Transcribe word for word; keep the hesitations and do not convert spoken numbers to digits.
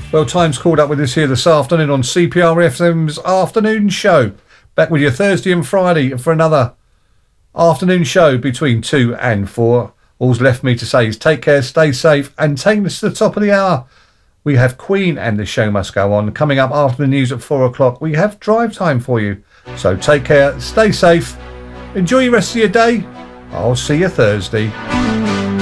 Well, time's called up with us here this afternoon on C P R F M's afternoon show. Back with you Thursday and Friday for another afternoon show between two and four. All's left me to say is take care, stay safe, and take us to the top of the hour. We have Queen and the show must go on. Coming up after the news at four o'clock, we have drive time for you. So take care, stay safe, enjoy the rest of your day. I'll see you Thursday.